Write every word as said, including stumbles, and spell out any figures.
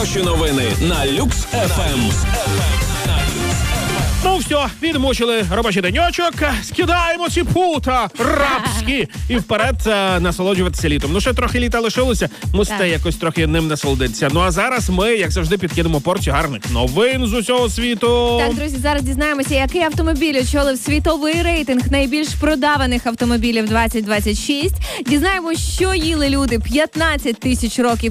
Хороші новини на Люкс еф ем. Ну все, відмучили робочий деньочок, скидаємо ці пута рабські і вперед а, насолоджуватися літом. Ну ще трохи літа лишилося, мусите Так. якось трохи ним насолодитися. Ну а зараз ми, як завжди, підкинемо порцію гарних новин з усього світу. Так, друзі, зараз дізнаємося, який автомобіль очолив світовий рейтинг найбільш продаваних автомобілів двадцять двадцять шість. Дізнаємося, що їли люди п'ятнадцять тисяч років